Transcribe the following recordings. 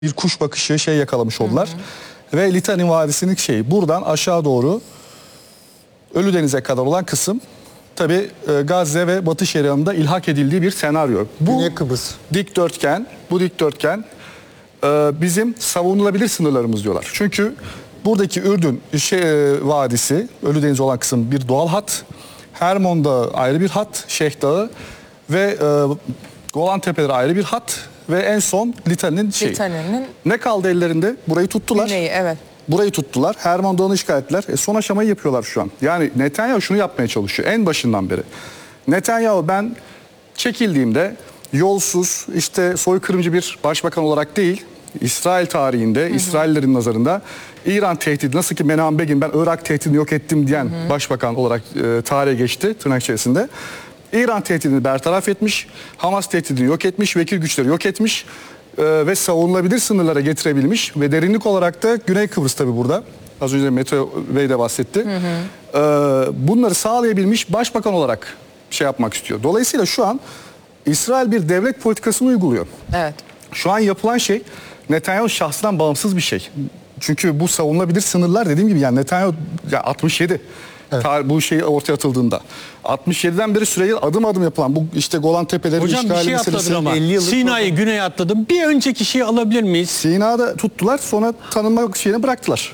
bir kuş bakışı şey yakalamış oldular. Ve Litani Vadisi'nin şeyi buradan aşağı doğru Ölüdeniz'e kadar olan kısım tabi Gazze ve Batı Şeria'nında ilhak edildiği bir senaryo. Bu Güney Kıbrıs. dikdörtgen, bizim savunulabilir sınırlarımız diyorlar. Çünkü buradaki Ürdün Vadisi, Ölüdeniz olan kısım bir doğal hat. Hermon Dağı ayrı bir hat, Şeyh Dağı ve Golan Tepeleri ayrı bir hat. Ve en son Litani'nin şeyi. Ne kaldı ellerinde? Burayı tuttular. Güneyi, evet. Burayı tuttular. Hermon Dağı'nı işgal ettiler. Son aşamayı yapıyorlar şu an. Yani Netanyahu şunu yapmaya çalışıyor en başından beri. Netanyahu ben çekildiğimde yolsuz, işte soykırımcı bir başbakan olarak değil, İsrail tarihinde, İsraillerin nazarında İran tehdidi, nasıl ki Menahem Begin ben Irak tehdidini yok ettim diyen başbakan olarak tarihe geçti tırnak içerisinde. İran tehdidini bertaraf etmiş, Hamas tehdidini yok etmiş, vekil güçleri yok etmiş ve savunulabilir sınırlara getirebilmiş ve derinlik olarak da Güney Kıbrıs tabi burada. Az önce Mete Bey de bahsetti. Bunları sağlayabilmiş başbakan olarak şey yapmak istiyor. Dolayısıyla şu an İsrail bir devlet politikasını uyguluyor. Evet. Şu an yapılan şey Netanyahu şahsından bağımsız bir şey. Çünkü bu savunulabilir sınırlar dediğim gibi yani Netanyahu ya 67 bu şey ortaya atıldığında 67'den beri süreci adım adım yapılan bu işte Golan Tepeleri hocam bir şey atladın ama Sina'yı güneye atladım. Bir önceki şeyi alabilir miyiz? Sina'da tuttular sonra tanınma şeyini bıraktılar.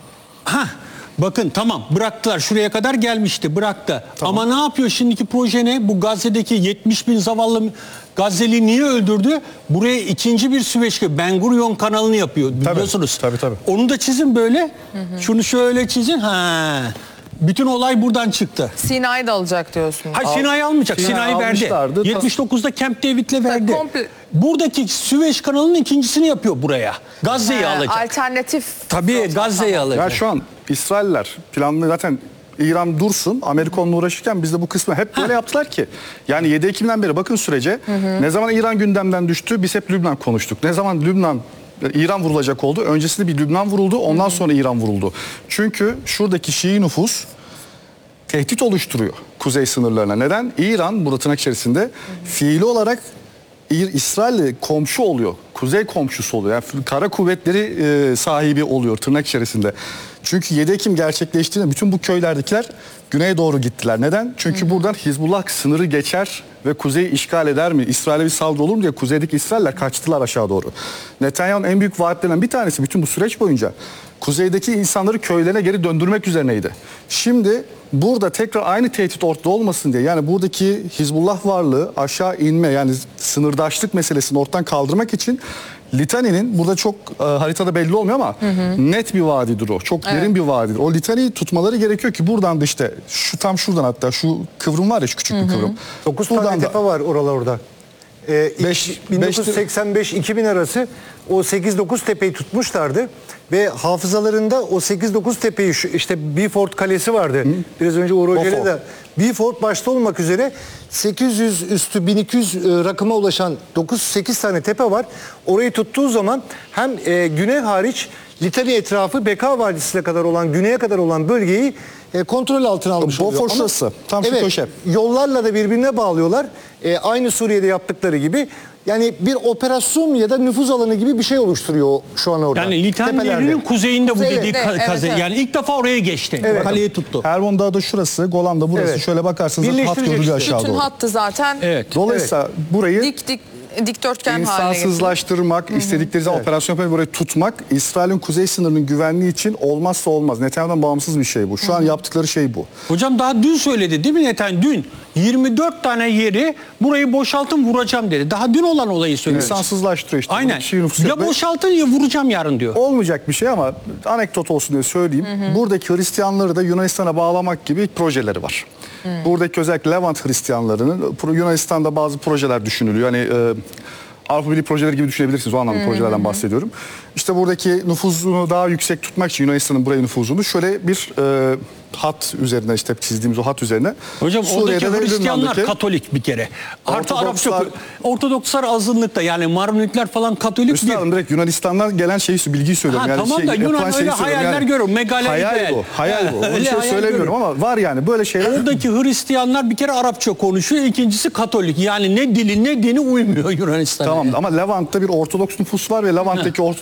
Bakın tamam bıraktılar, şuraya kadar gelmişti, bıraktı. Tamam. Ama ne yapıyor şimdiki proje ne? Bu Gazze'deki 70 bin zavallı Gazze'li niye öldürdü? Buraya ikinci bir Süveyş Köprüsü, Ben Gurion kanalını yapıyor biliyorsunuz. Tabii. Onu da çizin böyle. Şunu şöyle çizin. Bütün olay buradan çıktı. Sina'yı da alacak diyorsunuz. Hayır, Sina'yı almayacak. Sina'yı verdi. 79'da Camp David'le verdi. Buradaki Süveyş kanalının ikincisini yapıyor buraya. Gazze'yi alacak. Alternatif. Tabii Gazze'yi alacak. Ya şu an İsrailler planlı zaten İran dursun, Amerika onunla uğraşırken biz de bu kısmı hep böyle yaptılar ki. Yani 7 Ekim'den beri bakın sürece ne zaman İran gündemden düştü biz hep Lübnan konuştuk. Ne zaman İran vurulacak oldu. Öncesinde bir Lübnan vuruldu. Ondan sonra İran vuruldu. Çünkü şuradaki Şii nüfus tehdit oluşturuyor kuzey sınırlarına. Neden? İran burada tırnak içerisinde fiili olarak İsrail'le komşu oluyor. Kuzey komşusu oluyor. Yani kara kuvvetleri sahibi oluyor tırnak içerisinde. Çünkü 7 Ekim gerçekleştiğinde bütün bu köylerdekiler güneye doğru gittiler. Neden? Çünkü buradan Hizbullah sınırı geçer ve kuzeyi işgal eder mi? İsrail'e bir saldırı olur mu diye kuzeydeki İsrailler kaçtılar aşağı doğru. Netanyahu'nun en büyük vaatlerinden bir tanesi bütün bu süreç boyunca kuzeydeki insanları köylerine geri döndürmek üzerineydi. Şimdi burada tekrar aynı tehdit ortada olmasın diye yani buradaki Hizbullah varlığı aşağı inme yani sınırdaşlık meselesini ortadan kaldırmak için Litani'nin burada çok haritada belli olmuyor ama net bir vadidir o. Çok derin bir vadidir. O Litani'yi tutmaları gerekiyor ki buradan da işte şu tam şuradan hatta şu kıvrım var ya şu küçük bir kıvrım. 9 tane tepe var oralarda. 1985-2000 arası o 8-9 tepeyi tutmuşlardı ve hafızalarında o 8-9 tepeyi işte Beaufort Kalesi vardı. Biraz önce Uğur Hoca'yla da Beaufort başta olmak üzere 800 üstü 1200 rakıma ulaşan 9-8 tane tepe var. Orayı tuttuğu zaman hem güney hariç Litani etrafı Beka Vadisi'ne kadar olan güneye kadar olan bölgeyi kontrol altına almış oluyor. Beaufort şurası. Tam şu köşe. Yollarla da birbirine bağlıyorlar. Aynı Suriye'de yaptıkları gibi. Yani bir operasyon ya da nüfuz alanı gibi bir şey oluşturuyor şu an orada. Yani Litani'nin kuzeyinde bu dediği kaze. Evet. Yani ilk defa oraya geçti. Evet. Kaleyi tuttu. Hermon Dağı da şurası, Golan da burası. Evet. Şöyle bakarsanız hat görülüyor aşağı doğru. Bütün hattı zaten Dolayısıyla burayı dikdörtgen haline insansızlaştırmak, istedikleri zaman operasyon yapıp burayı tutmak İsrail'in kuzey sınırının güvenliği için olmazsa olmaz. Netanyahu'dan bağımsız bir şey bu. Şu an yaptıkları şey bu. Hocam daha dün söyledi değil mi Netanyahu? Dün 24 tane yeri burayı boşaltın vuracağım dedi. Daha dün olan olayı söyledi. İnsansızlaştırıyor işte. Aynen. Ya boşaltın ya vuracağım yarın diyor. Olmayacak bir şey ama anekdot olsun diye söyleyeyim. Buradaki Hristiyanları da Yunanistan'a bağlamak gibi projeleri var. Buradaki özellikle Levant Hristiyanlarının Yunanistan'da bazı projeler düşünülüyor. Hani Avrupa Birliği projeleri gibi düşünebilirsiniz. O anlamda projelerden bahsediyorum. İşte buradaki nüfuzunu daha yüksek tutmak için Yunanistan'ın buraya nüfuzunu şöyle bir hat üzerine işte çizdiğimiz o hat üzerine. Hocam Suriye'de oradaki Hristiyanlar Katolik bir kere. Artı Arapça Ortodokslar azınlıkta yani Maronitler falan Katolik. Üstadım direkt Yunanistan'dan gelen bilgiyi söylüyorum. Yani tamam da Yunan öyle hayaller yani, görüyor. Hayal bu. Onu söylemiyorum ama var yani böyle şeyler. Oradaki Hristiyanlar bir kere Arapça konuşuyor. İkincisi Katolik. Yani ne dili ne dini uymuyor Yunanistan'a. Tamam ama Levant'ta bir Ortodoks nüfus var ve Levant'taki